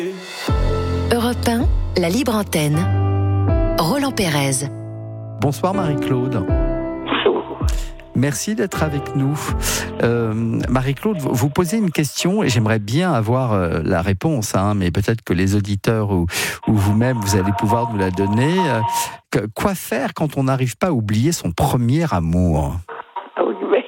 Europe 1, la libre antenne. Roland Pérez. Bonsoir Marie-Claude. Merci d'être avec nous. Marie-Claude, vous posez une question et j'aimerais bien avoir la réponse, mais peut-être que les auditeurs ou vous-même, vous allez pouvoir nous la donner. Quoi faire quand on n'arrive pas à oublier son premier amour ? Oui, mais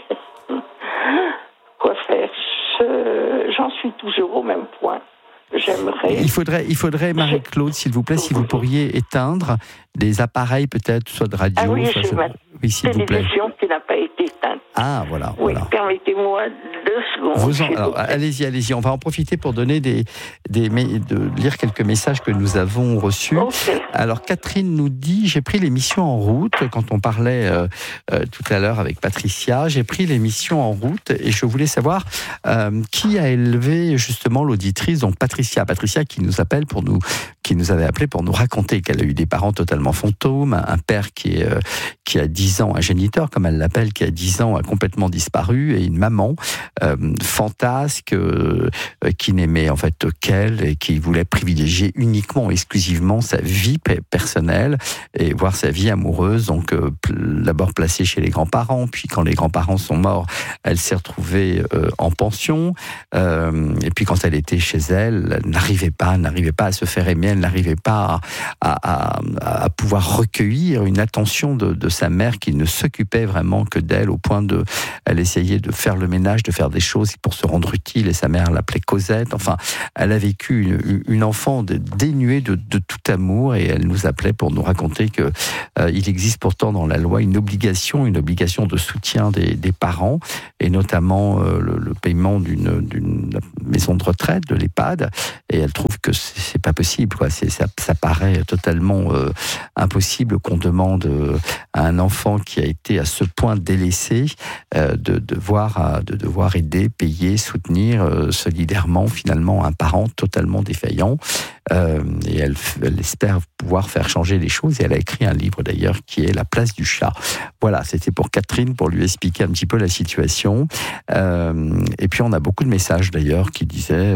quoi faire ? J'en suis toujours au même point. J'aimerais... Il faudrait Marie-Claude, s'il vous plaît, si vous pourriez éteindre des appareils peut-être, soit de radio, oui, s'il vous plaît. Télévision qui n'a pas été éteinte. Ah, voilà. Oui, voilà. Permettez-moi 2 secondes. Alors, allez-y. On va en profiter pour donner de lire quelques messages que nous avons reçus. Okay. Alors, Catherine nous dit, j'ai pris l'émission en route, quand on parlait tout à l'heure avec Patricia, j'ai pris l'émission en route et je voulais savoir qui a élevé justement l'auditrice, donc Patricia qui nous avait appelé pour nous raconter qu'elle a eu des parents totalement fantômes, un père qui a 10 ans, un géniteur comme elle l'appelle, qui a 10 ans a complètement disparu, et une maman fantasque qui n'aimait en fait qu'elle et qui voulait privilégier uniquement, exclusivement sa vie personnelle et voir sa vie amoureuse, donc d'abord placée chez les grands-parents, puis quand les grands-parents sont morts, elle s'est retrouvée en pension, et puis quand elle était chez elle n'arrivait pas à se faire aimer, elle n'arrivait pas à pouvoir recueillir une attention de sa mère qui ne s'occupait vraiment que d'elle, au point elle essayait de faire le ménage, de faire des choses pour se rendre utile, et sa mère l'appelait Cosette. Enfin, elle a vécu une enfant dénuée de tout amour, et elle nous appelait pour nous raconter que il existe pourtant dans la loi une obligation de soutien des parents, et notamment le paiement d'une maison de retraite, de l'EHPAD, et elle trouve que c'est pas possible, quoi. Ça paraît totalement impossible qu'on demande à un enfant qui a été à ce point délaissé de devoir aider, payer, soutenir solidairement finalement un parent totalement défaillant. Et elle espère pouvoir faire changer les choses, et elle a écrit un livre d'ailleurs qui est La place du chat. Voilà, c'était pour Catherine, pour lui expliquer un petit peu la situation. Et puis on a beaucoup de messages d'ailleurs qui disaient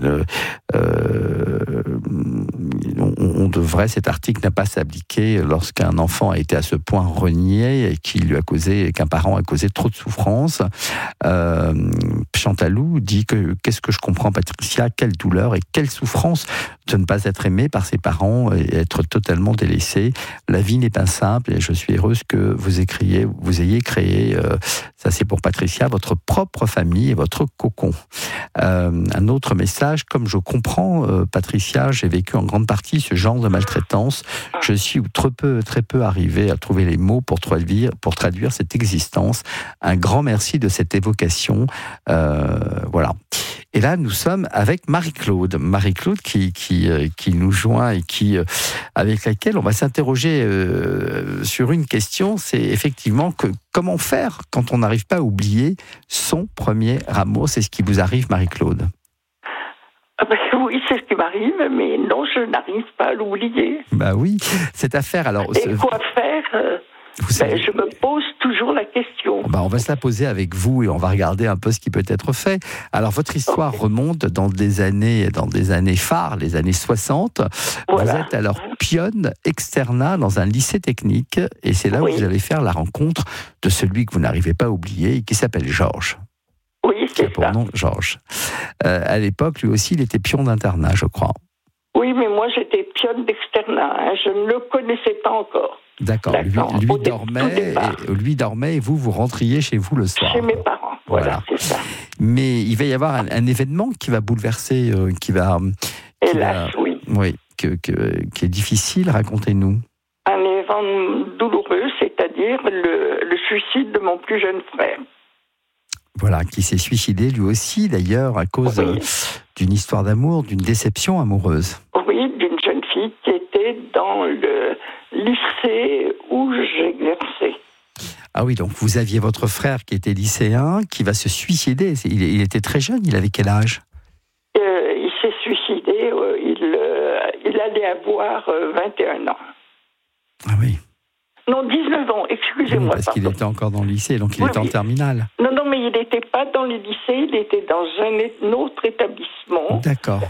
cet article n'a pas s'appliquer lorsqu'un enfant a été à ce point renié et qu'un parent a causé trop de souffrance. Chantalou dit qu'est-ce que je comprends, Patricia, quelle douleur et quelle souffrance de ne pas être aimé par ses parents et être totalement délaissé. La vie n'est pas simple, et je suis heureuse que vous ayez créé, ça c'est pour Patricia, votre propre famille et votre cocon. Un autre message, comme je comprends, Patricia, j'ai vécu en grande partie ce genre de maltraitance. Je suis très peu arrivé à trouver les mots pour traduire cette existence. Un grand merci de cette évocation. Voilà. Et là, nous sommes avec Marie-Claude qui nous joint et avec laquelle on va s'interroger sur une question. C'est effectivement comment faire quand on n'arrive pas à oublier son premier amour. C'est ce qui vous arrive, Marie-Claude. Oui, c'est ce qui m'arrive, mais non, je n'arrive pas à l'oublier. Bah oui, cette affaire. Alors, et quoi faire je me pose toujours la question. On va se la poser avec vous, et on va regarder un peu ce qui peut être fait. Alors, votre histoire remonte dans des années phares, les années 60. Voilà. Vous êtes alors pionne externat dans un lycée technique, et c'est là où vous allez faire la rencontre de celui que vous n'arrivez pas à oublier, et qui s'appelle Georges. Oui, c'est ça. Pour nom Georges. À l'époque, lui aussi, il était pion d'internat, je crois. Oui, mais moi, j'étais pionne d'externat. Je ne le connaissais pas encore. D'accord. Lui dormait et vous rentriez chez vous le soir. Chez mes parents, voilà. C'est ça. Mais il va y avoir un événement qui va bouleverser, Hélas, oui. Oui, qui est difficile, racontez-nous. Un événement douloureux, c'est-à-dire le suicide de mon plus jeune frère. Voilà, qui s'est suicidé lui aussi, d'ailleurs, à cause d'une histoire d'amour, d'une déception amoureuse. Oui, d'une jeune fille qui était dans le lycée où j'exerçais. Ah oui, donc vous aviez votre frère qui était lycéen, qui va se suicider. Il était très jeune, il avait quel âge ? Il s'est suicidé, il allait avoir 21 ans. Ah oui. Non, 19 ans, excusez-moi. Oui, parce qu'il était encore dans le lycée, donc il était en terminale. Non, mais il n'était pas dans le lycée, il était dans un autre établissement. D'accord.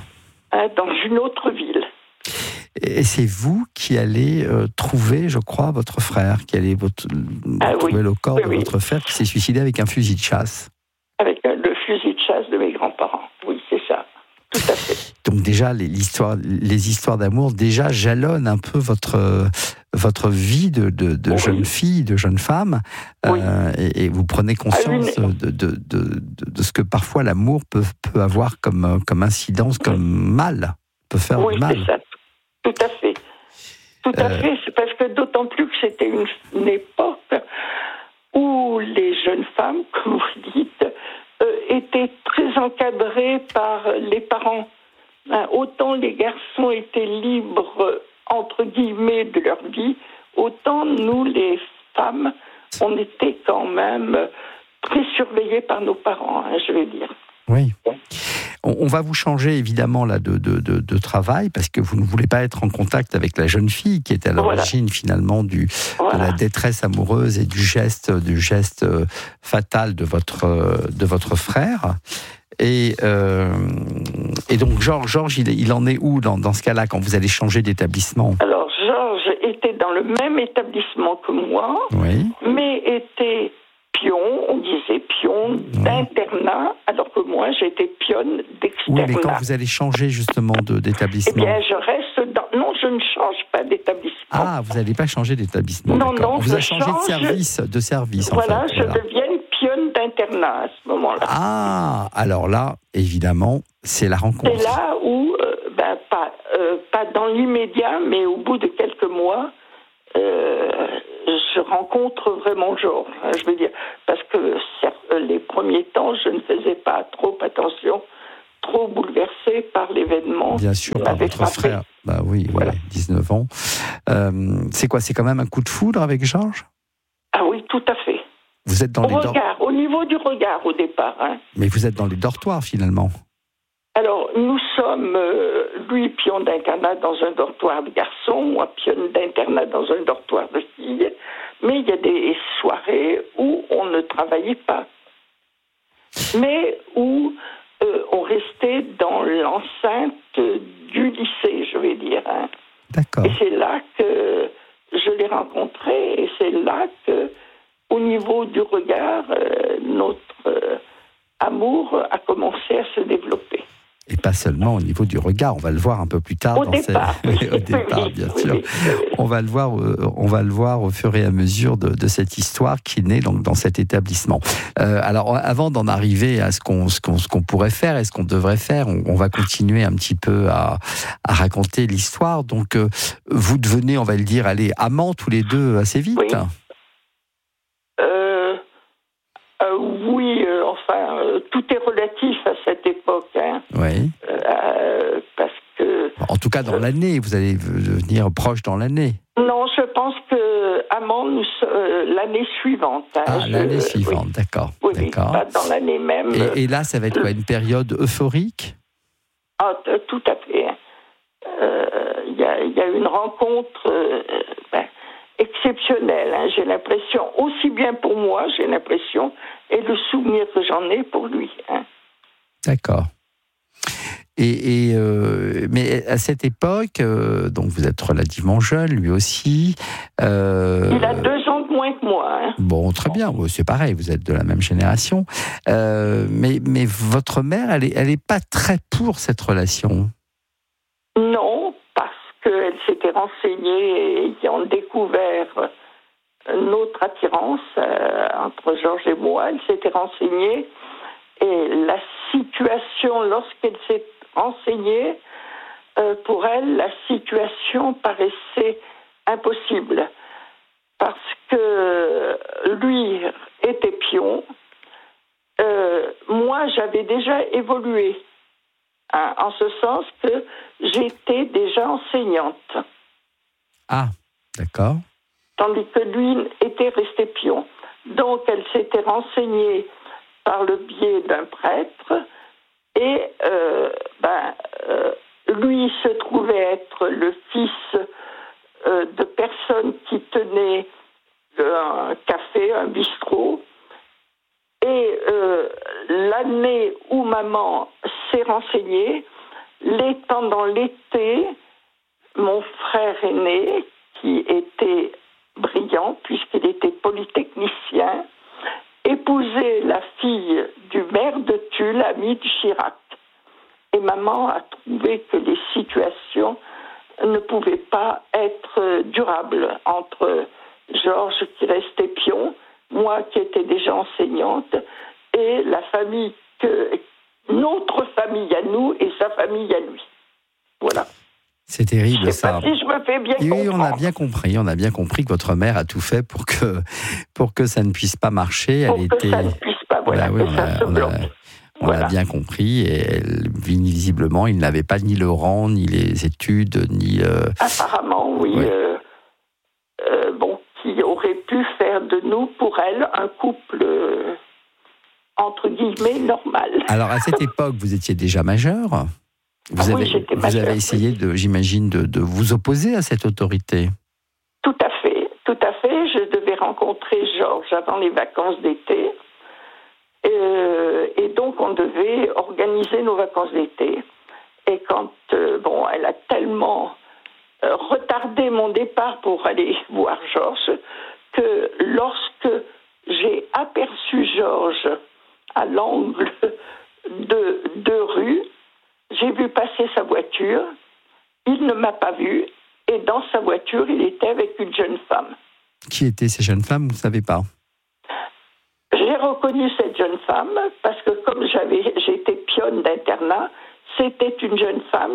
dans une autre ville. Et c'est vous qui allez trouver, je crois, votre frère, qui allez trouver le corps de votre frère qui s'est suicidé avec un fusil de chasse. Avec le fusil de chasse de mes grands-parents, oui, c'est ça, tout à fait. Donc déjà, les histoires d'amour, déjà jalonnent un peu votre vie de jeune fille, de jeune femme, et vous prenez conscience de ce que parfois l'amour peut avoir comme incidence, comme mal, peut faire du mal. Oui, c'est ça, tout à fait. Tout à fait, c'est parce que d'autant plus que c'était une époque où les jeunes femmes, comme vous dites, étaient très encadrées par les parents. Autant les garçons étaient libres, entre guillemets, de leur vie, autant nous, les femmes, on était quand même très surveillées par nos parents, je vais dire. Oui. On va vous changer évidemment là de travail parce que vous ne voulez pas être en contact avec la jeune fille qui est à l'origine finalement de la détresse amoureuse et du geste fatal de votre frère. Et donc Georges, il en est où dans ce cas-là quand vous allez changer d'établissement ? Alors Georges était dans le même établissement que moi, mais était pion, on disait pion d'internat, alors que moi j'étais pionne d'externat. Oui, mais quand vous allez changer justement d'établissement ? Eh bien, je reste dans... Non, je ne change pas d'établissement. Ah, vous n'allez pas changer d'établissement. Non, d'accord. non, on vous a changé de service. Voilà, en fait. je deviens pionne d'internat à ce moment-là. Ah, alors là, évidemment, c'est la rencontre. C'est là où, pas dans l'immédiat, mais au bout de quelques mois, je rencontre vraiment Georges, je veux dire, parce que les premiers temps, je ne faisais pas trop attention, trop bouleversée par l'événement. Bien sûr, par votre frère. Bah oui, voilà. 19 ans. C'est quoi ? C'est quand même un coup de foudre avec Georges ? Ah oui, tout à fait. Vous êtes dans au niveau du regard au départ. Mais vous êtes dans les dortoirs finalement. Alors, nous sommes, lui, pion d'internat dans un dortoir de garçons, moi, pionne d'internat dans un dortoir de filles, mais il y a des soirées où on ne travaillait pas, mais où on restait dans l'enceinte du lycée, je vais dire. D'accord. Et c'est là que je l'ai rencontré, et c'est là que, au niveau du regard, notre amour a commencé à se développer. Et pas seulement au niveau du regard, on va le voir un peu plus tard. Au départ, bien sûr. On va le voir au fur et à mesure de cette histoire qui naît donc dans cet établissement. Alors, avant d'en arriver à ce qu'on pourrait faire et ce qu'on devrait faire, on va continuer un petit peu à raconter l'histoire. Donc, vous devenez, on va le dire, amants tous les deux assez vite. Oui. Oui, tout est relatif à cette époque. Oui. Parce que... En tout cas, dans l'année, vous allez devenir proche dans l'année. Non, je pense que amant, l'année suivante. L'année suivante, oui. D'accord. Oui, d'accord. Pas dans l'année même. Et là, ça va être quoi, une période euphorique ? Ah, tout à fait. Il y a une rencontre... exceptionnel, j'ai l'impression, aussi bien pour moi, j'ai l'impression, et le souvenir que j'en ai pour lui. D'accord. Mais à cette époque, donc vous êtes relativement jeune, lui aussi. Il a 2 ans de moins que moi. Bon, très bien, c'est pareil, vous êtes de la même génération. Mais votre mère, elle est pas très pour cette relation. Non, parce qu'elle s'était renseignée et ayant découvert notre attirance entre Georges et moi, elle s'était renseignée et la situation, lorsqu'elle s'est renseignée, pour elle, la situation paraissait impossible parce que lui était pion, moi j'avais déjà évolué, en ce sens que j'étais déjà enseignante. Ah, d'accord. Tandis que lui était resté pion. Donc elle s'était renseignée par le biais d'un prêtre et lui se trouvait être le fils de personnes qui tenaient un café, un bistrot. Et l'année où maman s'est renseignée, pendant l'été, mon frère aîné, qui était brillant puisqu'il était polytechnicien, épousait la fille du maire de Tulle, ami de Chirac. Et maman a trouvé que les situations ne pouvaient pas être durables entre Georges qui restait pion, moi qui étais déjà enseignante, et la famille, notre famille à nous et sa famille à lui. Voilà. C'est terrible, je sais ça. Pas si je me fais bien comprendre. Oui, on a bien compris que votre mère a tout fait pour que ça ne puisse pas marcher. Ça ne puisse pas, voilà, oui, que ça se bloque. On l'a bien compris, et visiblement, il n'avait pas ni le rang, ni les études, ni... Apparemment, oui. Qui aurait pu faire de nous, pour elle, un couple, entre guillemets, normal. Alors, à cette époque, vous étiez déjà majeur. Vous avez essayé, j'imagine, de vous opposer à cette autorité. Tout à fait. Je devais rencontrer Georges avant les vacances d'été. Et donc, on devait organiser nos vacances d'été. Et quand, elle a tellement retardé mon départ pour aller voir Georges que lorsque j'ai aperçu Georges à l'angle de deux rues, j'ai vu passer sa voiture, il ne m'a pas vu, et dans sa voiture, il était avec une jeune femme. Qui étaient ces jeunes femmes, vous ne savez pas? J'ai reconnu cette jeune femme parce que comme j'étais pionne d'internat, c'était une jeune femme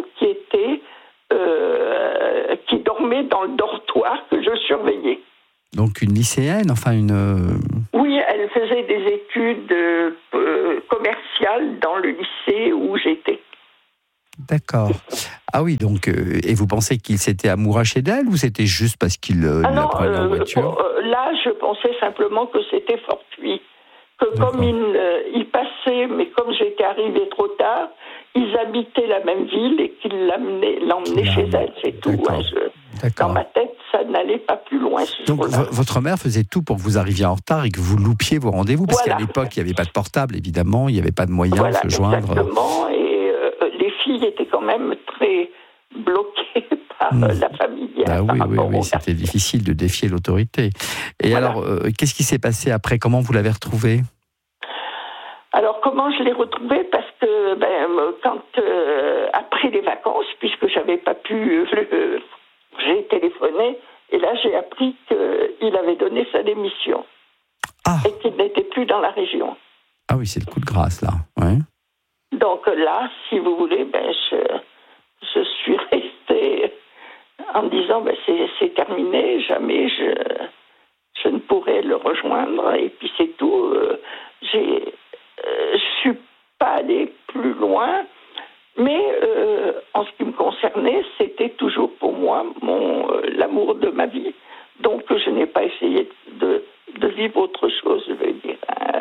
qui dormait dans le dortoir que je surveillais. Donc une lycéenne, enfin une... Oui, elle faisait des études commerciales dans le lycée où j'étais. D'accord. Ah oui, donc, et vous pensez qu'il s'était amouraché d'elle ou c'était juste parce qu'il la prenait en voiture? Là, je pensais simplement que c'était fortuit. Que comme il passait, mais comme j'étais arrivée trop tard, ils habitaient la même ville et qu'il l'emmenait chez elle, c'est tout. Dans ma tête, ça n'allait pas plus loin. Donc votre mère faisait tout pour que vous arriviez en retard et que vous loupiez vos rendez-vous, parce qu'à l'époque, il n'y avait pas de portable, évidemment, il n'y avait pas de moyens de se joindre. Exactement, et les filles étaient quand même très bloquées par la famille. Oui, c'était difficile de défier l'autorité. Et alors, qu'est-ce qui s'est passé après? Comment vous l'avez retrouvée? Alors, comment je l'ai retrouvée? Parce que, après les vacances, puisque j'avais pas pu... j'ai téléphoné, et là, j'ai appris qu'il avait donné sa démission. Et qu'il n'était plus dans la région. Ah oui, c'est le coup de grâce, là. Ouais. Donc là, si vous voulez, je suis restée en me disant, c'est terminé, jamais je ne pourrai le rejoindre, et puis c'est tout. Je suis pas allée plus loin, mais en ce qui me concernait, c'était toujours pour moi l'amour de ma vie. Donc je n'ai pas essayé de vivre autre chose, je veux dire,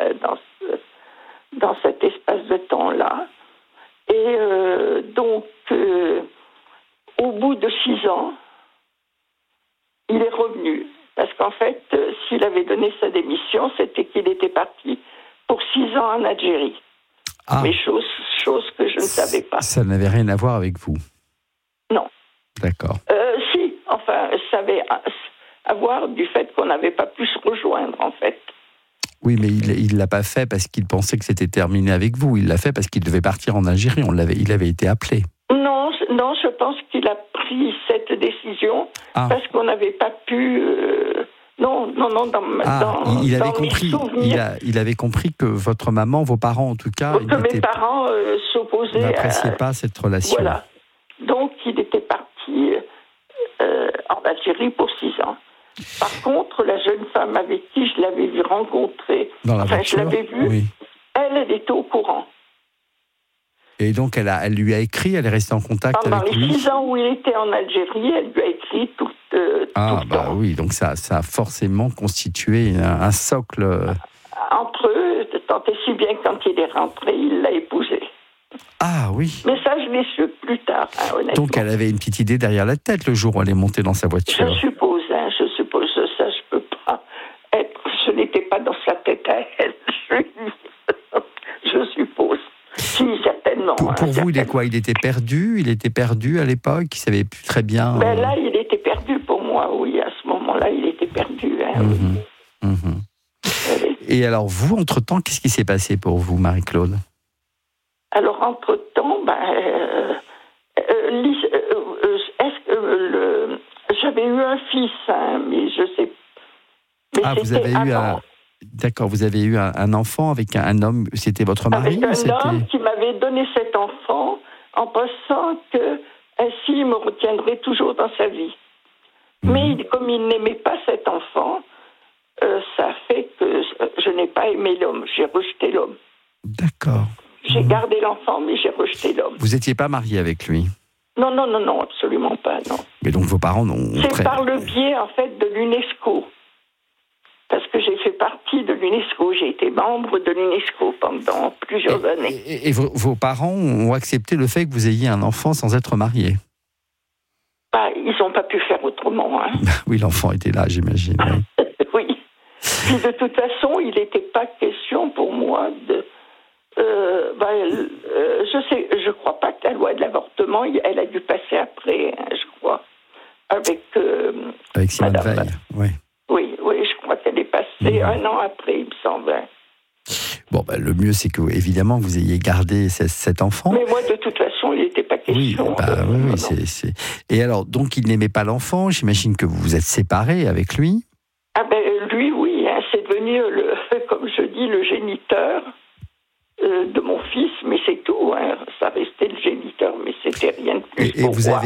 dans cet espace de temps-là. Et donc, au bout de 6 ans, il est revenu. Parce qu'en fait, s'il avait donné sa démission, c'était qu'il était parti pour 6 ans en Algérie. Mais chose que je ne savais pas. Ça n'avait rien à voir avec vous? Non. D'accord. Si, enfin, ça avait à voir du fait qu'on n'avait pas pu se rejoindre, en fait. Oui, mais il ne l'a pas fait parce qu'il pensait que c'était terminé avec vous. Il l'a fait parce qu'il devait partir en Algérie. Il avait été appelé. Non, je pense qu'il a pris cette décision parce qu'on n'avait pas pu... il avait compris. Il avait compris que votre maman, vos parents en tout cas... Que mes parents s'opposaient n'appréciaient pas cette relation. Voilà. Donc, il était parti en Algérie pour 6 ans. Par contre, la jeune femme avec qui je l'avais vu rencontrer, je l'avais vue, elle était au courant. Et donc, elle lui a écrit, elle est restée en contact avec lui. Pendant les 6 ans où il était en Algérie, elle lui a écrit tout le temps. Oui, donc ça a forcément constitué un socle. Entre eux, tant et si bien que quand il est rentré, il l'a épousée. Ah oui. Mais ça, je l'ai su plus tard, honnêtement. Donc, elle avait une petite idée derrière la tête le jour où elle est montée dans sa voiture. Je suppose, ça, je peux pas être... Je n'étais pas dans sa tête à elle, je suppose. Si, certainement. Pour pour vous, il est quoi? Il était perdu? Il était perdu à l'époque? Il savait plus très bien. Ben là, il était perdu pour moi, oui. À ce moment-là, il était perdu. Et alors, vous, entre-temps, qu'est-ce qui s'est passé pour vous, Marie-Claude? Alors, entre-temps, j'avais eu un fils, mais je sais. Mais vous avez eu D'accord, vous avez eu un enfant avec un homme, c'était votre mari? Avec un homme qui m'avait donné cet enfant en pensant que ainsi il me retiendrait toujours dans sa vie. Mais comme il n'aimait pas cet enfant, ça fait que je n'ai pas aimé l'homme, j'ai rejeté l'homme. D'accord. J'ai gardé l'enfant, mais j'ai rejeté l'homme. Vous n'étiez pas marié avec lui? Non, absolument pas, non. Mais donc vos parents n'ont... C'est par le biais, en fait, de l'UNESCO. Parce que j'ai fait partie de l'UNESCO. J'ai été membre de l'UNESCO pendant plusieurs années. Et vos parents ont accepté le fait que vous ayez un enfant sans être marié? Ils n'ont pas pu faire autrement. Oui, l'enfant était là, j'imagine. Oui. Puis de toute façon, il n'était pas question pour moi de... je crois pas que la loi de l'avortement, elle a dû passer après, je crois, avec Simone Veil, oui. Oui, je crois qu'elle est passée un an après, il me semble. Bon, le mieux, c'est que, évidemment, vous ayez gardé cet enfant. Mais moi, de toute façon, il n'était pas question. Oui, c'est... Et alors, donc, il n'aimait pas l'enfant, j'imagine que vous vous êtes séparés avec lui? Lui, oui, c'est devenu, comme je dis, le géniteur de mon fils, mais c'est tout, ça restait le géniteur, mais c'était rien de plus pour moi.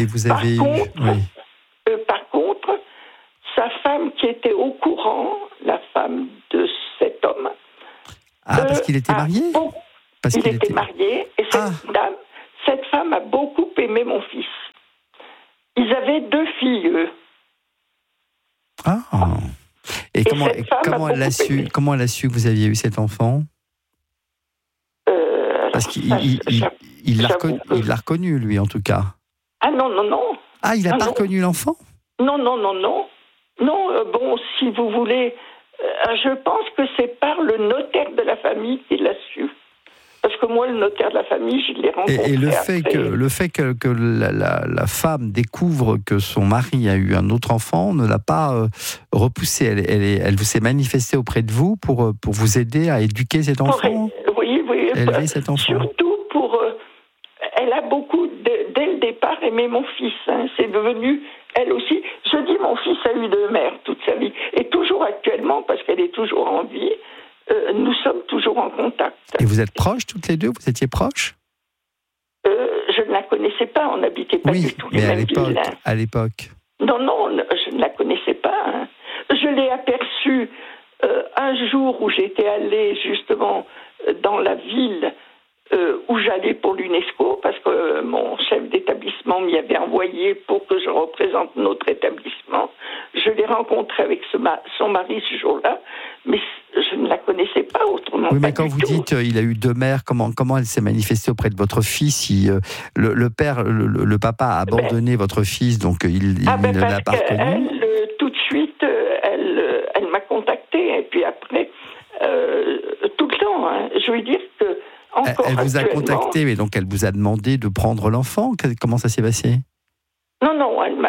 Par contre, sa femme qui était au courant, la femme de cet homme... parce qu'il était marié? Il était marié, et cette femme a beaucoup aimé mon fils. Ils avaient 2 filles, eux. Et comment elle a su que vous aviez eu cet enfant? Parce qu'il l'a reconnu, lui, en tout cas. Non. Il n'a pas reconnu l'enfant? Non. Non, si vous voulez, je pense que c'est par le notaire de la famille qu'il l'a su. Parce que moi, le notaire de la famille, je l'ai rencontré. Et le fait que la femme découvre que son mari a eu un autre enfant ne l'a pas repoussé. Elle vous s'est manifestée auprès de vous pour vous aider à éduquer cet enfant? Oui. Élever cet enfant. Surtout elle a beaucoup, dès le départ, aimé mon fils. C'est devenu, elle aussi. Je dis, mon fils a eu 2 mères toute sa vie. Et toujours actuellement, parce qu'elle est toujours en vie, nous sommes toujours en contact. Et vous êtes proches toutes les deux? Vous étiez proches? Je ne la connaissais pas, on n'habitait pas du tout les mêmes villes. À l'époque? Non, je ne la connaissais pas. Je l'ai aperçue un jour où j'étais allée justement dans la ville où j'allais pour l'UNESCO, parce que mon chef d'établissement m'y avait envoyé pour que je représente notre établissement. Je l'ai rencontrée avec son mari ce jour-là, mais je ne la connaissais pas autrement. Oui, mais quand vous dites il a eu 2 mères, comment elle s'est manifestée auprès de votre fils? Si le papa a abandonné votre fils, donc il ne l'a pas reconnu? Tout de suite, elle m'a contactée, et puis après, tout le temps, je veux dire que elle vous a contacté, mais donc elle vous a demandé de prendre l'enfant? Comment ça s'est passé? Non, elle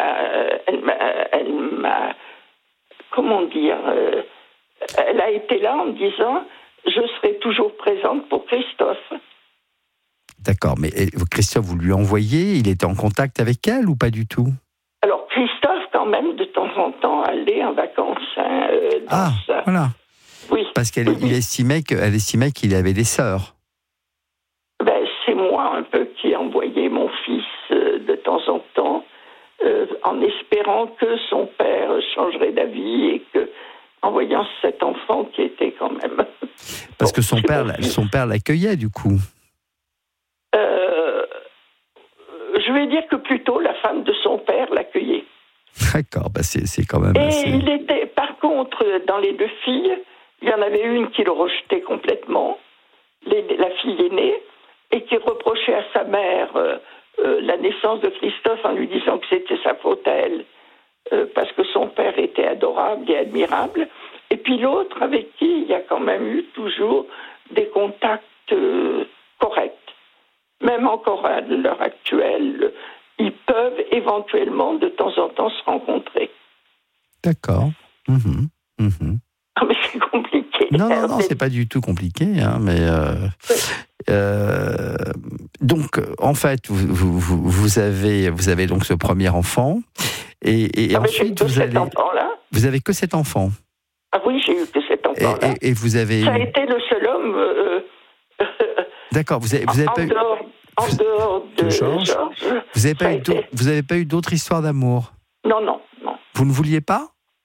m'a comment dire, elle a été là en me disant, je serai toujours présente pour Christophe. D'accord, mais Christophe, vous lui envoyez, il était en contact avec elle ou pas du tout? Alors Christophe, quand même, de temps en temps, allait en vacances. Voilà. Oui. Parce qu'elle estimait qu'il avait des sœurs. C'est moi un peu qui envoyais mon fils de temps en temps, en espérant que son père changerait d'avis et que, en voyant cet enfant qui était quand même... Parce que son père l'accueillait, du coup. Je vais dire que plutôt la femme de son père l'accueillait. D'accord, c'est quand même assez... Et il était, par contre, dans les 2 filles, il y en avait une qui le rejetait complètement, la fille aînée, et qui reprochait à sa mère la naissance de Christophe en lui disant que c'était sa faute à elle, parce que son père était adorable et admirable. Et puis l'autre, avec qui il y a quand même eu toujours des contacts corrects. même encore à l'heure actuelle, ils peuvent éventuellement de temps en temps se rencontrer. D'accord. Ah, mais c'est compliqué. Non, c'est pas du tout compliqué, hein, mais donc en fait, vous avez donc ce premier enfant, et ensuite vous avez que cet enfant. Ah oui, j'ai eu que cet enfant-là. Et vous avez. Ça a été le seul homme. D'accord. Vous avez pas eu. En dehors de Georges. Vous n'avez pas eu d'autres histoires d'amour? Non. Vous ne vouliez pas?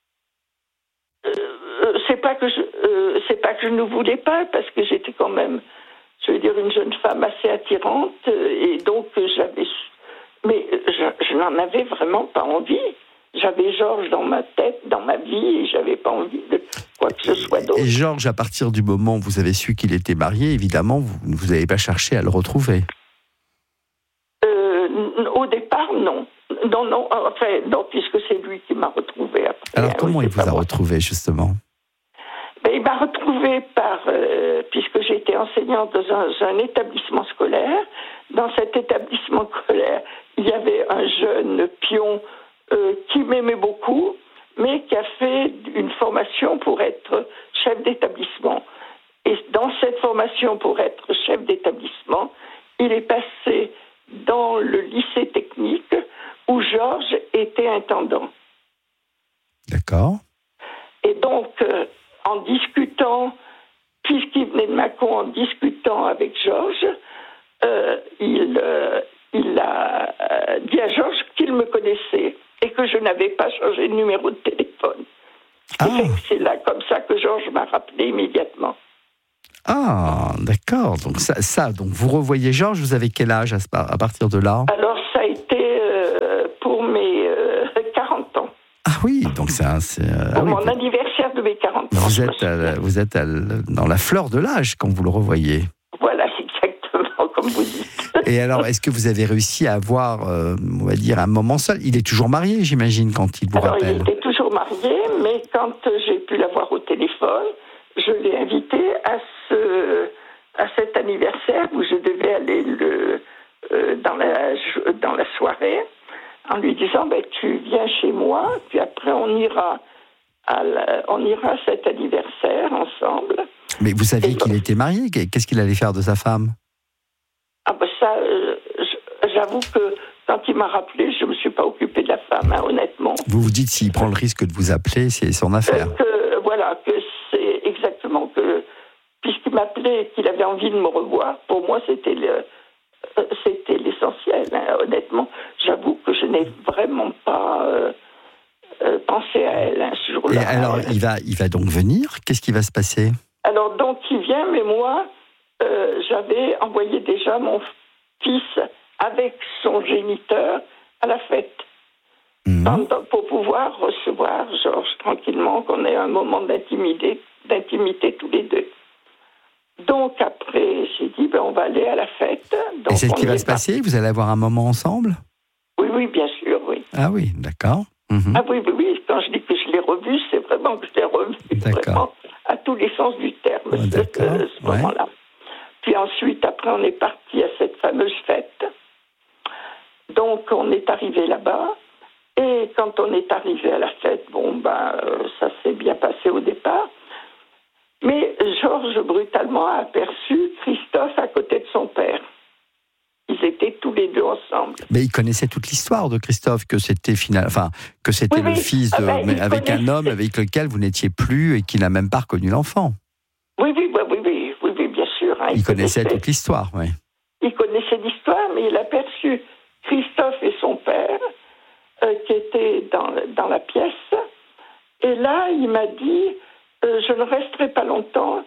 C'est pas que je ne voulais pas, parce que j'étais quand même, je veux dire, une jeune femme assez attirante, et donc mais je n'en avais vraiment pas envie. J'avais Georges dans ma tête, dans ma vie, et j'avais pas envie de quoi que ce soit d'autre. Et Georges, à partir du moment où vous avez su qu'il était marié, évidemment, vous n'avez pas cherché à le retrouver. Au départ, non. Non, puisque c'est lui qui m'a retrouvée après. Alors, comment il vous a retrouvé, justement? Il m'a retrouvée puisque j'étais enseignante dans un établissement scolaire. Dans cet établissement scolaire, il y avait un jeune pion qui m'aimait beaucoup, mais qui a fait une formation pour être chef d'établissement. Et dans cette formation pour être chef d'établissement, il est passé dans le lycée technique où Georges était intendant. D'accord. Et donc, en discutant, puisqu'il venait de Mâcon, en discutant avec Georges, il a dit à Georges qu'il me connaissait et que je n'avais pas changé de numéro de téléphone. Et c'est là, comme ça, que Georges m'a rappelé immédiatement. Ah, d'accord. Donc donc vous revoyez Georges, vous avez quel âge à partir de là? Alors, ça a été pour mes 40 ans. Ah oui, donc pour mon anniversaire de mes 40 ans. Vous êtes dans la fleur de l'âge quand vous le revoyez. Voilà, exactement, comme vous dites. Et alors, est-ce que vous avez réussi à avoir, on va dire, un moment seul? Il est toujours marié, j'imagine, quand il vous rappelle. Il était toujours marié, mais quand j'ai pu l'avoir au téléphone, je l'ai invité à cet anniversaire où je devais aller dans la soirée, en lui disant tu viens chez moi, puis après on ira à cet anniversaire ensemble. Mais vous saviez qu'il était marié? Qu'est-ce qu'il allait faire de sa femme? Ça, j'avoue que quand il m'a rappelé, je ne me suis pas occupée de la femme, honnêtement. Vous vous dites, s'il prend le risque de vous appeler, c'est son affaire. Que c'est exactement que, puisqu'il m'appelait et qu'il avait envie de me revoir, pour moi, c'était l'essentiel. Honnêtement, j'avoue que je n'ai vraiment pas pensé à elle ce jour-là. Et alors, il va donc venir? Qu'est-ce qui va se passer? Alors, donc, il vient, mais moi, j'avais envoyé déjà mon fils avec son géniteur à la fête. Pour pouvoir recevoir Georges tranquillement, qu'on ait un moment d'intimité tous les deux. Donc après, j'ai dit, on va aller à la fête. Donc, et c'est ce qui va se passer? Vous allez avoir un moment ensemble? Oui, bien sûr, oui. Ah oui, d'accord. Ah oui, quand je dis que je l'ai revu, c'est vraiment que je l'ai revu vraiment à tous les sens du terme, ce moment-là. Puis ensuite, après, on est parti à cette fameuse fête. Donc, on est arrivé là-bas. Et quand on est arrivé à la fête, ça s'est bien passé au départ. Mais Georges, brutalement, a aperçu Christophe à côté de son père. Ils étaient tous les deux ensemble. Mais il connaissait toute l'histoire de Christophe, que c'était le fils avec un homme avec lequel vous n'étiez plus et qui n'a même pas reconnu l'enfant. Oui, bien sûr. Il connaissait toute l'histoire, oui. Il connaissait l'histoire, mais il a aperçu Christophe et son père qui étaient dans la pièce. Et là, il m'a dit, je ne resterai pas longtemps,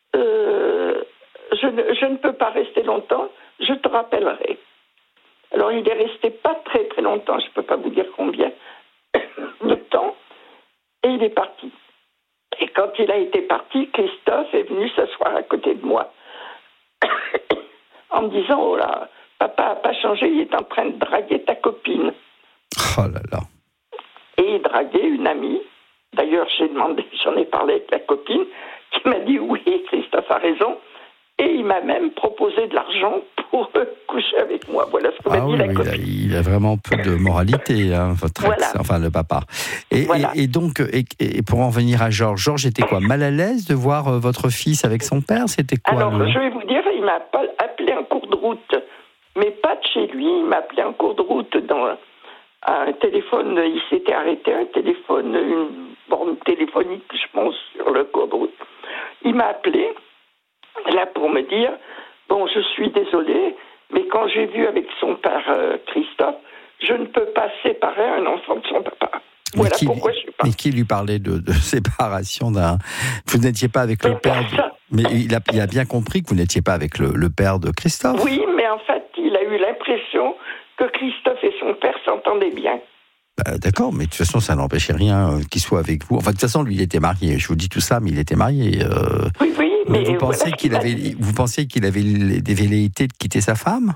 je ne peux pas rester longtemps, je te rappellerai. Alors, il est resté pas très très longtemps, je ne peux pas vous dire combien de temps, et il est parti. Et quand il a été parti, Christophe est venu s'asseoir à côté de moi en me disant, oh là, papa n'a pas changé, il est en train de draguer ta copine. Oh là là. Et il draguait une amie. D'ailleurs, j'en ai parlé avec la copine, qui m'a dit, oui, Christophe a raison. Et il m'a même proposé de l'argent pour coucher avec moi. Voilà ce que m'a dit la copine. Il a vraiment peu de moralité, hein, votre ex, enfin le papa. Et donc, pour en venir à Georges était quoi, mal à l'aise de voir votre fils avec son père? C'était quoi? Alors, je vais vous dire, il m'a appelé en cours de route, mais pas de chez lui. Il m'a appelé en cours de route dans un téléphone. Il s'était arrêté, une borne téléphonique, je pense, sur le cours de route. Il m'a appelé, là, pour me dire, bon, je suis désolée, mais quand j'ai vu avec son père Christophe, je ne peux pas séparer un enfant de son papa. Voilà pourquoi je suis pas. Mais qui lui parlait de séparation d'un... Vous n'étiez pas avec le père... Mais il a bien compris que vous n'étiez pas avec le père de Christophe. Oui, mais en fait, il a eu l'impression que Christophe et son père s'entendaient bien. D'accord, mais de toute façon, ça n'empêchait rien qu'il soit avec vous. Enfin, de toute façon, lui, il était marié. Je vous dis tout ça, mais il était marié. Oui, mais vous pensiez qu'il avait des velléités de quitter sa femme?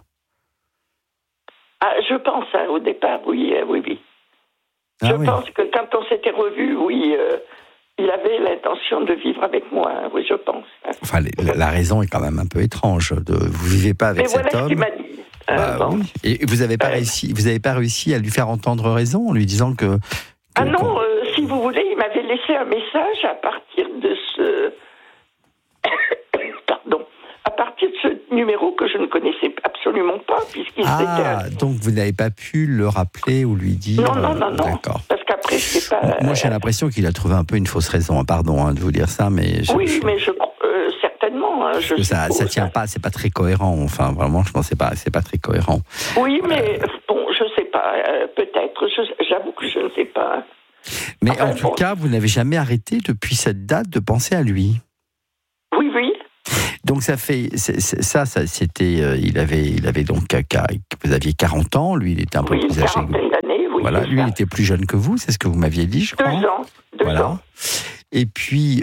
Je pense, au départ, oui. Je pense que quand on s'était revus, il avait l'intention de vivre avec moi. Oui, je pense. Enfin, la raison est quand même un peu étrange. Vous vivez pas avec cet homme. Mais voilà ce qu'il m'a dit. Oui. Et vous n'avez pas réussi à lui faire entendre raison en lui disant que... non, si vous voulez, il m'avait laissé un message à partir de ce... Pardon. À partir de ce numéro que je ne connaissais absolument pas, puisqu'il s'était... donc vous n'avez pas pu le rappeler ou lui dire... Non. D'accord. Parce qu'après, c'est pas... Moi, j'ai l'impression qu'il a trouvé un peu une fausse raison. Pardon de vous dire ça, mais... mais je certainement. Parce que ça tient pas, c'est pas très cohérent. Enfin, vraiment, je pense que c'est pas très cohérent. Oui, mais bon, je sais pas. Peut-être. J'avoue que je ne sais pas. Mais en tout cas, vous n'avez jamais arrêté depuis cette date de penser à lui. Oui. Donc c'était, il avait donc, vous aviez 40 ans, lui il était un peu plus âgé. Quarantaine d'années, oui. Voilà, lui il était plus jeune que vous, c'est ce que vous m'aviez dit, je crois. 2 ans. Et puis,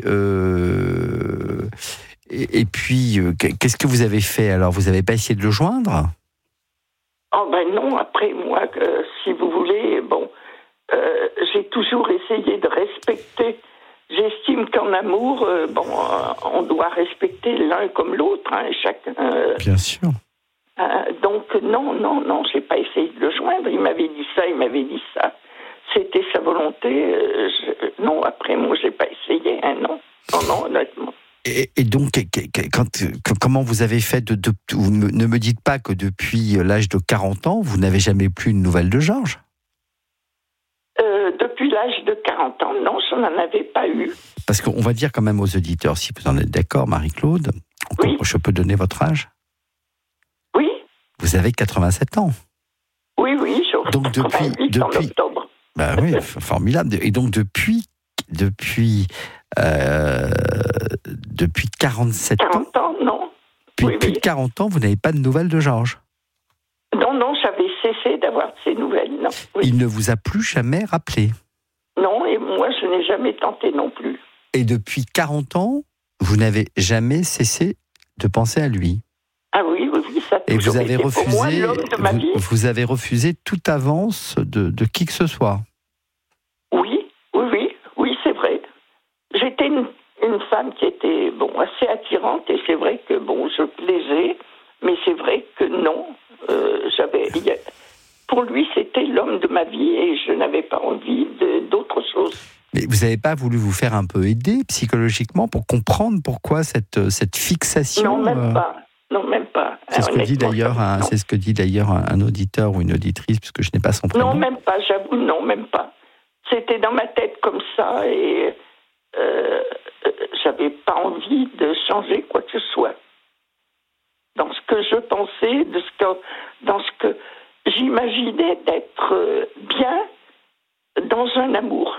qu'est-ce que vous avez fait alors? Vous n'avez pas essayé de le joindre? Oh non, après moi, si vous voulez, j'ai toujours essayé de respecter. J'estime qu'en amour, on doit respecter l'un comme l'autre, chacun. Bien sûr. Donc non, j'ai pas essayé de le joindre. Il m'avait dit ça. C'était sa volonté. Non, après moi, j'ai pas essayé. Non, honnêtement. Et donc, comment vous avez fait ne me dites pas que depuis l'âge de 40 ans, vous n'avez jamais plus une nouvelle de Georges? Depuis l'âge de 40 ans, non, je n'en avais pas eu. Parce qu'on va dire quand même aux auditeurs, si vous en êtes d'accord, Marie-Claude, je peux donner votre âge? Oui. Vous avez 87 ans. Oui, je donc depuis en octobre. Oui, formidable. Et donc depuis 47 ans. 40 ans, non. Depuis 40 ans, vous n'avez pas de nouvelles de Georges? Non, j'avais cessé d'avoir de ces nouvelles, non. Oui. Il ne vous a plus jamais rappelé? Non, et moi, je n'ai jamais tenté non plus. Et depuis 40 ans, vous n'avez jamais cessé de penser à lui? Ah oui, ça a toujours été. Et vous avez refusé, pour moi, l'homme de ma vie. Vous avez refusé toute avance de qui que ce soit? Oui, c'est vrai. J'étais une femme qui était assez attirante, et c'est vrai que je plaisais, mais c'est vrai que non. Pour lui, c'était l'homme de ma vie et je n'avais pas envie d'autre chose. Mais vous n'avez pas voulu vous faire un peu aider psychologiquement pour comprendre pourquoi cette fixation? Non, même pas. C'est ce que dit d'ailleurs un auditeur ou une auditrice, puisque je n'ai pas son prénom. Non, même pas, j'avoue, non, même pas. C'était dans ma tête comme ça et j'avais pas envie de changer quoi que ce soit. Dans ce que je pensais, dans ce que j'imaginais d'être bien dans un amour.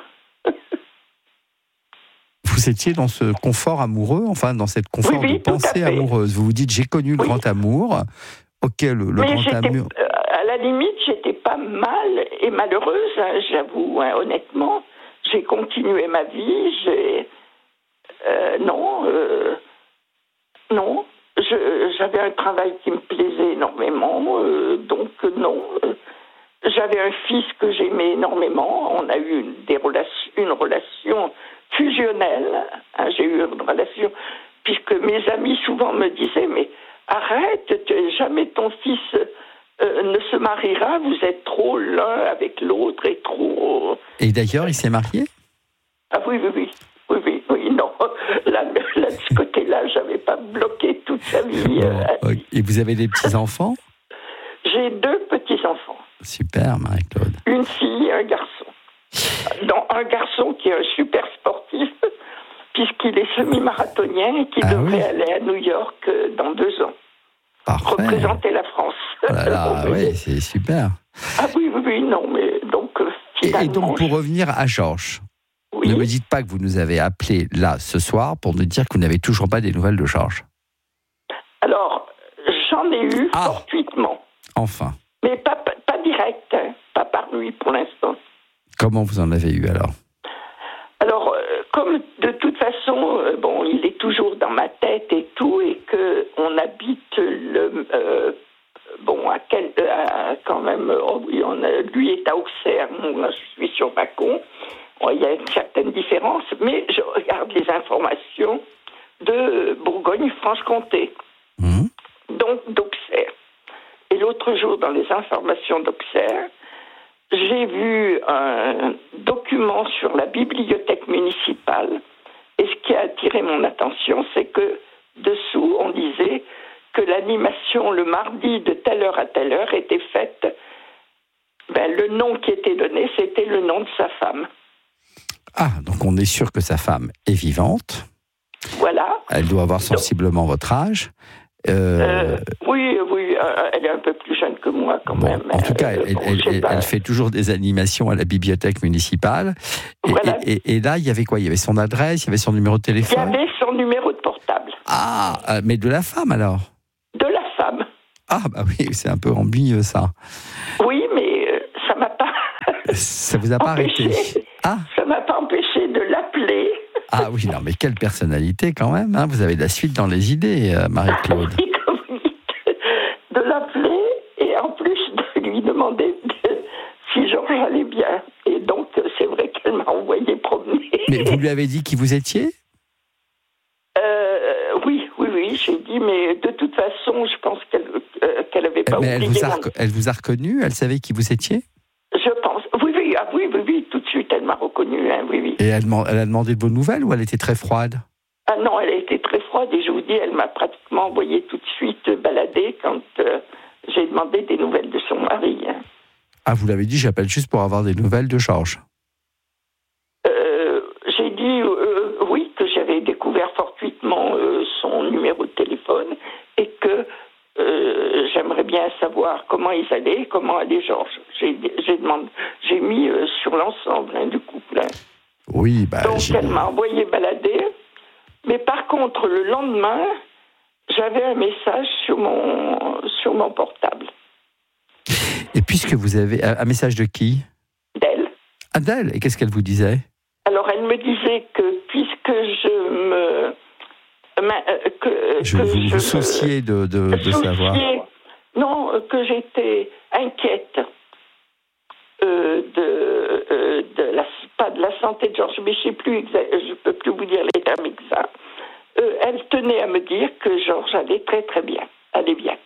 Vous étiez dans ce confort amoureux, dans cette confort de pensée amoureuse. Vous vous dites, j'ai connu le grand amour. Ok, le grand amour. À la limite, j'étais pas mal et malheureuse, j'avoue, honnêtement. J'ai continué ma vie, non. J'avais un travail qui me plaisait énormément, donc non. J'avais un fils que j'aimais énormément. On a eu une relation fusionnelle. J'ai eu une relation puisque mes amis souvent me disaient, mais arrête, jamais ton fils ne se mariera, vous êtes trop l'un avec l'autre et trop... Et d'ailleurs, il s'est marié ? Ah oui, non. Là, de ce côté-là, j'avais pas bloqué toute sa vie. Et vous avez des petits-enfants ? J'ai 2 petits-enfants. Super, Marie-Claude. Une fille et un garçon. Un garçon qui est un super sportif, puisqu'il est semi-marathonien et qui devrait aller à New York dans 2 ans. Parfait. Représenter la France. Oh là là, oui, c'est super. Ah oui, non, mais donc finalement... Et donc, pour revenir à Georges, oui. Ne me dites pas que vous nous avez appelé là, ce soir, pour nous dire que vous n'avez toujours pas des nouvelles de Georges. Alors, j'en ai eu fortuitement. Enfin. Mais pas direct, hein, pas par lui pour l'instant. Comment vous en avez eu alors ? Alors, comme de toute façon, il est toujours dans ma tête et tout, et qu'on habite quand même, lui est à Auxerre, moi je suis sur Mâcon. Il y a une certaine différence, mais je regarde les informations de Bourgogne-Franche-Comté, donc d'Auxerre. Et l'autre jour, dans les informations d'Auxerre, j'ai vu un document sur la bibliothèque municipale, et ce qui a attiré mon attention, c'est que dessous, on disait que l'animation le mardi de telle heure à telle heure était faite. Le nom qui était donné, c'était le nom de sa femme. Ah, donc on est sûr que sa femme est vivante. Voilà. Elle doit avoir sensiblement votre âge. Oui, elle est un peu plus jeune que moi quand même. En tout cas, elle fait toujours des animations à la bibliothèque municipale. Voilà. Et là, il y avait quoi ? Il y avait son adresse, il y avait son numéro de téléphone ? Il y avait son numéro de portable. Ah, mais de la femme alors ? De la femme. Ah, bah oui, c'est un peu ennuyeux ça. Oui, mais ça m'a pas... Ça vous a pas arrêté ? Ah. Ça m'a pas empêché de l'appeler. Ah oui, non, mais quelle personnalité quand même, hein. Vous avez de la suite dans les idées, Marie-Claude. Oui, comme vous dites, de l'appeler et en plus de lui demander si Georges allait bien. Et donc, c'est vrai qu'elle m'a envoyé promener. Mais vous lui avez dit qui vous étiez ? Oui, j'ai dit, mais de toute façon, je pense qu'elle avait pas oublié. Elle vous a reconnu ? Elle savait qui vous étiez ? Je pense. Oui, tout de suite, elle m'a reconnu, hein, oui. Et elle a demandé de vos nouvelles ou elle était très froide ? Ah non, elle a été très froide et je vous dis, elle m'a pratiquement envoyé tout de suite balader quand j'ai demandé des nouvelles de son mari. Hein. Ah, vous l'avez dit, j'appelle juste pour avoir des nouvelles de Georges. J'ai dit, oui, que j'avais découvert fortuitement son numéro de téléphone et que j'aimerais bien savoir comment ils allaient, comment allait Georges. J'ai mis sur l'ensemble du couple. Hein. Oui, donc elle m'a envoyé balader, mais par contre le lendemain, j'avais un message sur mon portable. Et puisque vous avez un message de qui ? D'elle. Ah, d'elle. Et qu'est-ce qu'elle vous disait ? Alors elle me disait que puisque vous souciez de savoir. Non, que j'étais inquiète pas de la santé de Georges, mais je ne peux plus vous dire les termes exacts. Elle tenait à me dire que Georges allait très très bien, allait bien.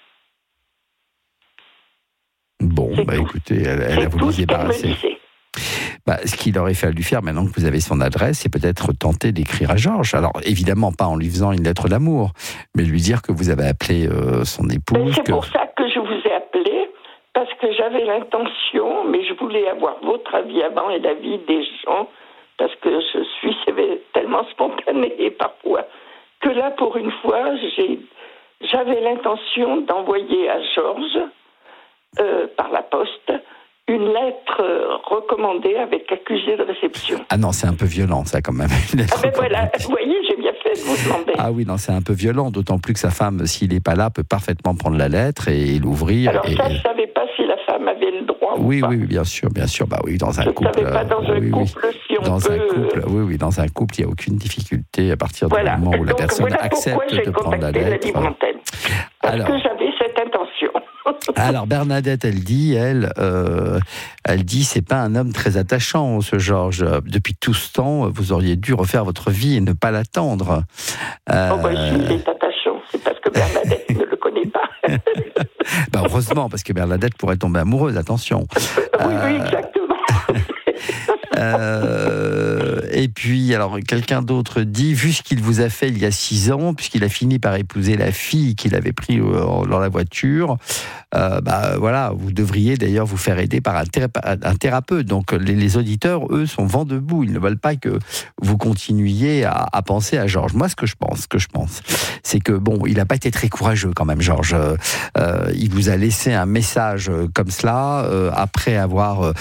Bon, écoutez, elle a voulu se débarrasser. Ce qu'il aurait fallu faire, maintenant que vous avez son adresse, c'est peut-être tenter d'écrire à Georges. Alors, évidemment, pas en lui faisant une lettre d'amour, mais lui dire que vous avez appelé son épouse. C'est pour ça que je vous ai appelé, parce que j'avais l'intention, mais je voulais avoir votre avis avant et l'avis des gens, parce que je suis tellement spontanée parfois, que là, pour une fois, j'avais l'intention d'envoyer à Georges, par la poste, une lettre recommandée avec accusé de réception. Ah non, c'est un peu violent, ça, quand même. Voilà, vous voyez, j'ai bien fait de vous demander. Ah oui, non, c'est un peu violent, d'autant plus que sa femme, s'il n'est pas là, peut parfaitement prendre la lettre et l'ouvrir. Alors ça, je ne savais pas si la femme avait le droit ou pas. Oui, bien sûr, dans un couple. Je ne savais pas dans un couple, si on dans peut... un couple, dans un couple, il n'y a aucune difficulté à partir du moment où la personne accepte de prendre la lettre. Parce que j'avais cette intention. Alors Bernadette, elle dit, c'est pas un homme très attachant, ce Georges. Depuis tout ce temps, vous auriez dû refaire votre vie et ne pas l'attendre. Il est attachant, c'est parce que Bernadette ne le connaît pas. Heureusement, parce que Bernadette pourrait tomber amoureuse, attention. Oui, exactement. Et puis, alors, quelqu'un d'autre dit, vu ce qu'il vous a fait il y a 6 ans, puisqu'il a fini par épouser la fille qu'il avait pris dans la voiture, voilà, vous devriez d'ailleurs vous faire aider par un thérapeute. Donc, les auditeurs, eux, sont vent debout. Ils ne veulent pas que vous continuiez à penser à Georges. Moi, ce que je pense, c'est que, bon, il n'a pas été très courageux quand même, Georges. Il vous a laissé un message comme cela, après avoir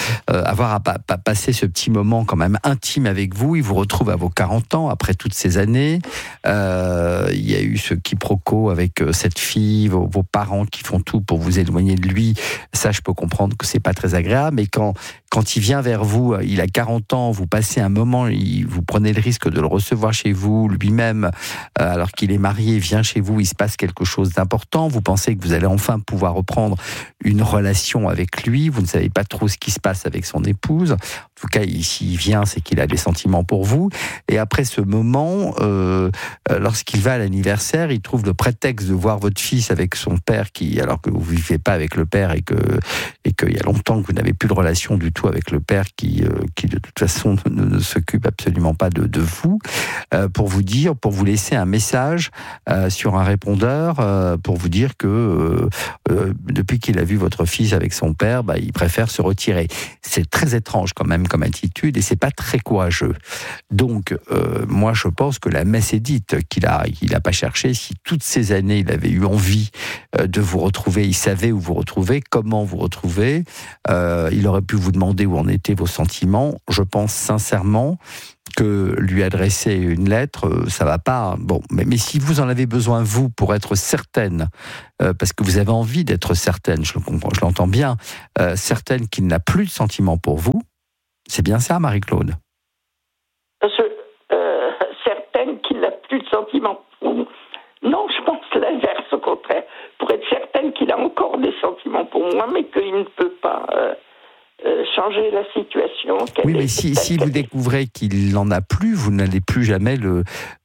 passé ce petit moment quand même intime avec vous. Il vous retrouve à vos 40 ans, après toutes ces années. Il y a eu ce quiproquo avec cette fille, vos parents qui font tout pour vous éloigner de lui. Ça, je peux comprendre que c'est pas très agréable, mais quand il vient vers vous, il a 40 ans, vous passez un moment, vous prenez le risque de le recevoir chez vous, lui-même, alors qu'il est marié, vient chez vous, il se passe quelque chose d'important, vous pensez que vous allez enfin pouvoir reprendre une relation avec lui, vous ne savez pas trop ce qui se passe avec son épouse. En tout cas, s'il vient, c'est qu'il a des sentiments pour vous. Et après ce moment, lorsqu'il va à l'anniversaire, il trouve le prétexte de voir votre fils avec son père, alors que vous ne vivez pas avec le père et qu'il y a longtemps que vous n'avez plus de relation du tout avec le père qui de toute façon ne s'occupe absolument pas de vous, pour vous laisser un message sur un répondeur, pour vous dire que depuis qu'il a vu votre fils avec son père, il préfère se retirer. C'est très étrange quand même comme attitude et c'est pas très courageux. Donc moi je pense que la messe est dite, qu'il a pas cherché. Si toutes ces années il avait eu envie de vous retrouver, il savait où vous retrouvez, comment vous retrouvez, il aurait pu vous demander où en étaient vos sentiments. Je pense sincèrement que lui adresser une lettre, ça va pas. Bon, mais si vous en avez besoin, vous, pour être certaine, parce que vous avez envie d'être certaine, je le comprends, je l'entends bien, certaine qu'il n'a plus de sentiments pour vous, c'est bien ça, Marie-Claude? Certaine qu'il n'a plus de sentiments pour vous. Non, je pense l'inverse, au contraire. Pour être certaine qu'il a encore des sentiments pour moi, mais qu'il ne peut pas changer la situation. Oui, mais si vous découvrez qu'il n'en a plus, vous n'allez plus jamais le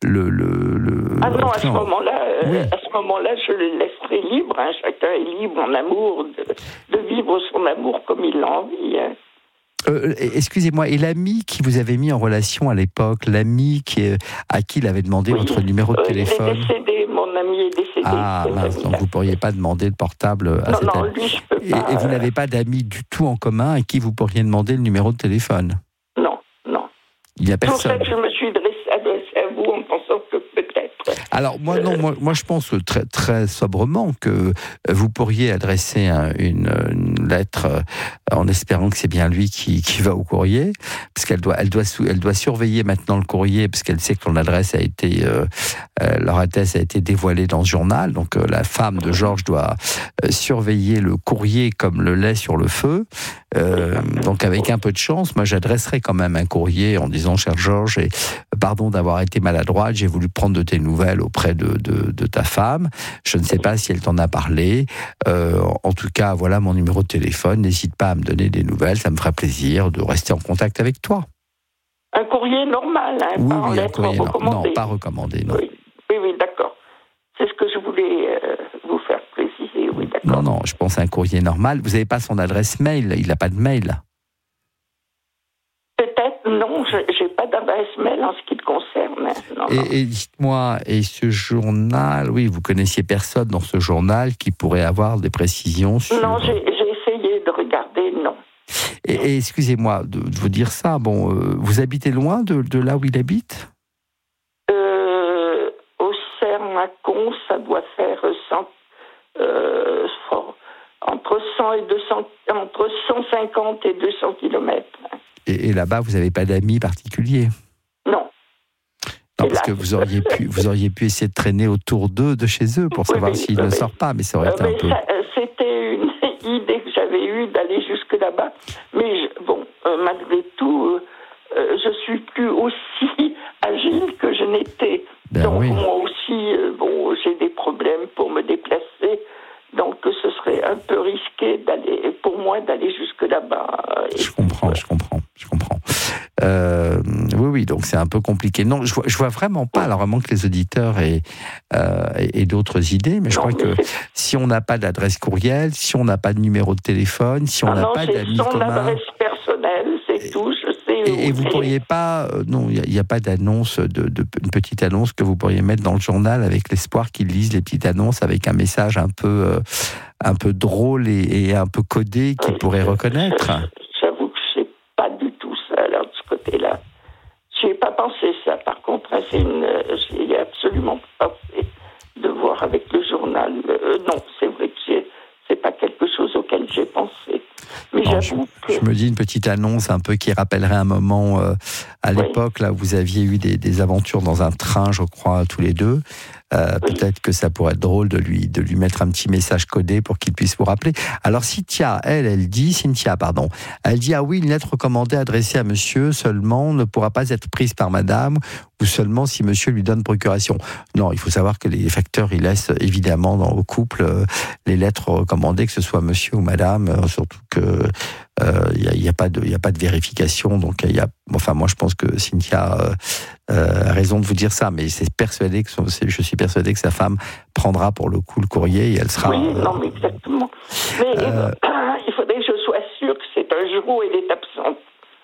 Ah non, à ce moment-là, je le laisserai libre. Hein. Chacun est libre en amour, de vivre son amour comme il l'a envie. Hein. Excusez-moi, et l'ami qui vous avait mis en relation à l'époque, l'ami à qui il avait demandé votre numéro de téléphone? Il est décédé, mon ami est décédé. Ah mince, donc vous ne pourriez pas demander le portable à cet ami. Lui, je peux pas. Et vous n'avez pas d'amis du tout en commun à qui vous pourriez demander le numéro de téléphone? Non. Il n'y a personne. C'est pour ça que je me suis adressée à vous en pensant que peut-être... Alors moi je pense très, très sobrement que vous pourriez adresser une lettre en espérant que c'est bien lui qui va au courrier, parce qu'elle doit surveiller maintenant le courrier, parce qu'elle sait que leur adresse a été dévoilée dans ce journal. Donc la femme de Georges doit surveiller le courrier comme le lait sur le feu. Donc avec un peu de chance, moi j'adresserai quand même un courrier en disant: cher Georges, pardon d'avoir été maladroite, j'ai voulu prendre de tes nouvelles auprès de ta femme. Je ne sais pas si elle t'en a parlé. En tout cas, voilà mon numéro de téléphone. N'hésite pas à me donner des nouvelles. Ça me ferait plaisir de rester en contact avec toi. Un courrier normal, hein, oui, pas en lettre recommandée. Non, pas recommandé, non. Oui, d'accord. C'est ce que je voulais vous faire préciser, oui, d'accord. Non, je pense à un courrier normal. Vous n'avez pas son adresse mail, il n'a pas de mail. Peut-être, non, je n'ai pas d'adresse mail en ce qui te concerne. Non. Et dites-moi, et ce journal, oui, vous connaissiez personne dans ce journal qui pourrait avoir des précisions sur... Non, j'ai essayé de regarder, non. Et excusez-moi de vous dire ça, vous habitez loin de là où il habite? Au Serre-Macon, ça doit faire entre 100 et 200, entre 150 et 200 kilomètres. Et là-bas, vous n'avez pas d'amis particuliers? Non. Non, parce que vous auriez pu essayer de traîner autour d'eux, de chez eux, pour savoir s'il ne sort pas, mais ça aurait été un peu... C'était une idée que j'avais eue d'aller jusque là-bas, mais malgré tout, je suis plus aussi agile que je n'étais. Donc oui. Moi aussi, j'ai des problèmes pour me déplacer, donc ce serait un peu risqué moi d'aller jusque là-bas. Je comprends. Oui, donc c'est un peu compliqué. Non, je vois vraiment pas, alors vraiment que les auditeurs aient d'autres idées, mais je crois que si on n'a pas d'adresse courriel, si on n'a pas de numéro de téléphone, si on n'a pas d'amis communs... son adresse personnelle, c'est tout, je sais. Et vous pourriez pas... non, il n'y a pas d'annonce, une petite annonce que vous pourriez mettre dans le journal avec l'espoir qu'ils lisent les petites annonces avec un message un peu drôle et un peu codé qu'ils pourraient reconnaître. J'avoue que je sais pas du tout ça, alors, de ce côté-là. Je n'ai pas pensé ça. Par contre, j'ai absolument pas pensé de voir avec le journal. Non, c'est vrai que c'est pas quelque chose auquel j'ai pensé. Mais j'avoue que... Je me dis une petite annonce un peu qui rappellerait un moment à l'époque, là, où vous aviez eu des aventures dans un train, je crois, tous les deux. Peut-être que ça pourrait être drôle de lui mettre un petit message codé pour qu'il puisse vous rappeler. Alors Cynthia, elle dit, ah oui, une lettre recommandée adressée à monsieur seulement ne pourra pas être prise par madame ou seulement si monsieur lui donne procuration. Non, il faut savoir que les facteurs, ils laissent évidemment au couple les lettres recommandées, que ce soit monsieur ou madame, surtout que il y a pas de vérification, donc moi je pense que Cynthia a raison de vous dire ça, mais je suis persuadé que sa femme prendra pour le coup le courrier et elle sera... Oui, non, mais exactement. Mais il faudrait que je sois sûre que c'est un jour où elle est absente.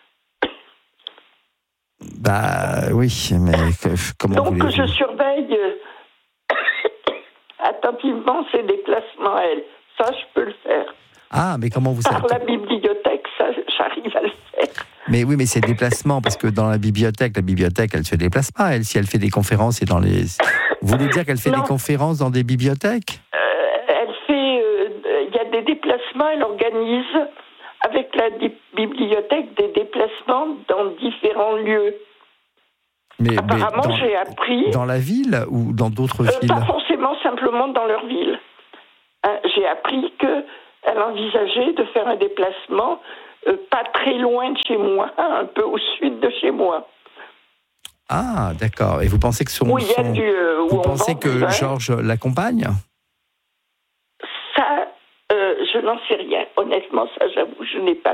Bah oui, mais comment donc voulez-vous... je surveille attentivement ses déplacements à elle. Ça, je peux le faire. Ah, mais comment vous savez... Par la bibliothèque, ça, j'arrive à le faire. Mais oui, mais c'est déplacement, parce que dans la bibliothèque, elle se déplace pas, elle, si elle fait des conférences et dans les... Vous voulez dire qu'elle fait des conférences dans des bibliothèques ? Elle fait... Il y a des déplacements, elle organise avec la bibliothèque des déplacements dans différents lieux. Mais apparemment, j'ai appris... Dans la ville ou dans d'autres villes ? Pas forcément, simplement dans leur ville. J'ai appris qu'elle envisageait de faire un déplacement pas très loin de chez moi, un peu au sud de chez moi. Ah, d'accord. Et vous pensez que vous pensez que Georges l'accompagne ? Ça, je n'en sais rien. Honnêtement, ça, j'avoue, je n'ai pas